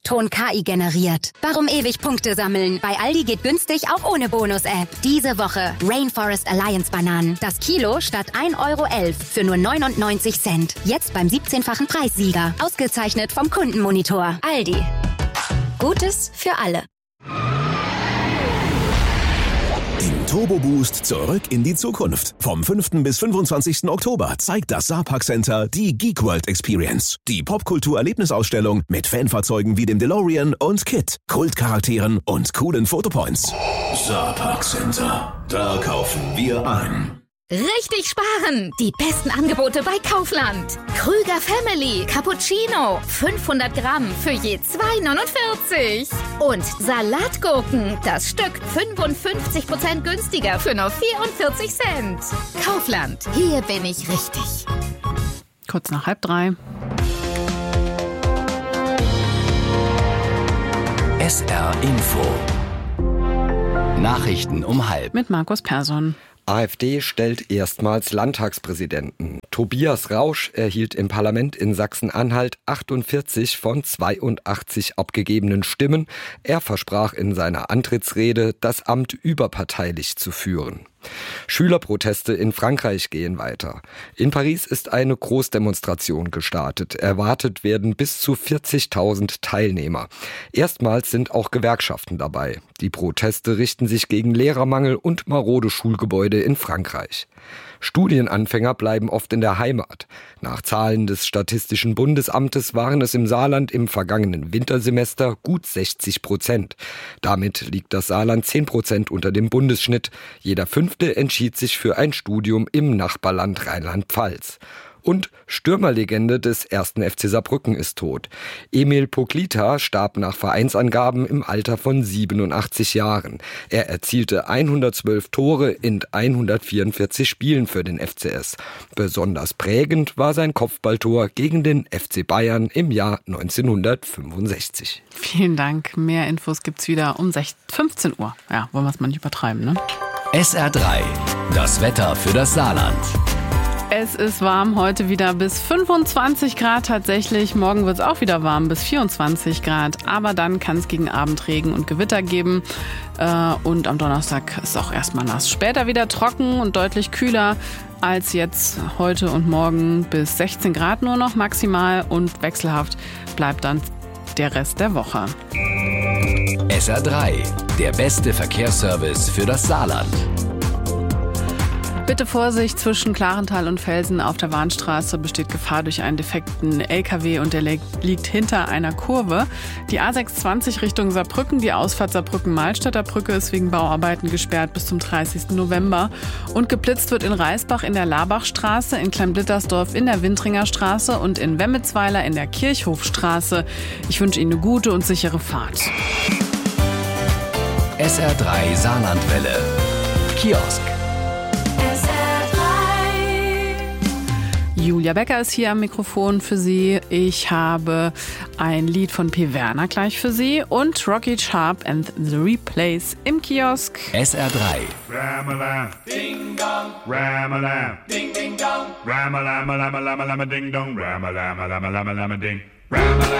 Ton KI generiert. Warum ewig Punkte sammeln? Bei Aldi geht günstig auch ohne Bonus-App. Diese Woche Rainforest Alliance Bananen. Das Kilo statt 1,11 € für nur 99 Cent. Jetzt beim 17-fachen Preissieger. Ausgezeichnet vom Kundenmonitor. Aldi. Gutes für alle. Im Turbo Boost zurück in die Zukunft. Vom 5. bis 25. Oktober zeigt das Saarpark Center die Geek World Experience. Die Popkultur-Erlebnisausstellung mit Fanfahrzeugen wie dem DeLorean und KITT, Kultcharakteren und coolen Fotopoints. Saarpark Center. Da kaufen wir ein. Richtig sparen! Die besten Angebote bei Kaufland. Krüger Family Cappuccino 500 Gramm für je 2,49. Und Salatgurken, das Stück 55% günstiger für nur 44 Cent. Kaufland, hier bin ich richtig. Kurz nach 2:30. SR Info. Nachrichten um 12:30. Mit Markus Persson. AfD stellt erstmals Landtagspräsidenten. Tobias Rausch erhielt im Parlament in Sachsen-Anhalt 48 von 82 abgegebenen Stimmen. Er versprach in seiner Antrittsrede, das Amt überparteilich zu führen. Schülerproteste in Frankreich gehen weiter. In Paris ist eine Großdemonstration gestartet. Erwartet werden bis zu 40.000 Teilnehmer. Erstmals sind auch Gewerkschaften dabei. Die Proteste richten sich gegen Lehrermangel und marode Schulgebäude in Frankreich. Studienanfänger bleiben oft in der Heimat. Nach Zahlen des Statistischen Bundesamtes waren es im Saarland im vergangenen Wintersemester gut 60%. Damit liegt das Saarland 10% unter dem Bundesschnitt. Jeder Fünfte entschied sich für ein Studium im Nachbarland Rheinland-Pfalz. Und Stürmerlegende des 1. FC Saarbrücken ist tot. Emil Poklita starb nach Vereinsangaben im Alter von 87 Jahren. Er erzielte 112 Tore in 144 Spielen für den FCS. Besonders prägend war sein Kopfballtor gegen den FC Bayern im Jahr 1965. Vielen Dank. Mehr Infos gibt's wieder um 15 Uhr. Ja, wollen wir es mal nicht übertreiben, ne? SR3. Das Wetter für das Saarland. Es ist warm, heute wieder bis 25 Grad tatsächlich. Morgen wird es auch wieder warm, bis 24 Grad. Aber dann kann es gegen Abend Regen und Gewitter geben. Und am Donnerstag ist auch erstmal nass. Später wieder trocken und deutlich kühler als jetzt heute und morgen, bis 16 Grad nur noch maximal. Und wechselhaft bleibt dann der Rest der Woche. SR3, der beste Verkehrsservice für das Saarland. Bitte Vorsicht, zwischen Klarental und Velsen auf der Warnstraße besteht Gefahr durch einen defekten LKW und der liegt hinter einer Kurve. Die A620 Richtung Saarbrücken, die Ausfahrt Saarbrücken-Malstädter Brücke ist wegen Bauarbeiten gesperrt bis zum 30. November. Und geblitzt wird in Reisbach in der Labachstraße, in Kleinblittersdorf in der Wintringer Straße und in Wemmetsweiler in der Kirchhofstraße. Ich wünsche Ihnen eine gute und sichere Fahrt. SR3 Saarlandwelle. Kiosk. Julia Becker ist hier am Mikrofon für Sie. Ich habe ein Lied von P. Werner gleich für Sie und Rocky Sharp and the Replays im Kiosk. SR3. Ram-a-lam, ding-dong, ram-a-lam, ding-ding-dong, ram-a-lam-a-lam-a-lam-a-lam-a-ding-dong, ram-a-lam-a-lam-a-lam-a-lam-a-ding, ram-a-lam.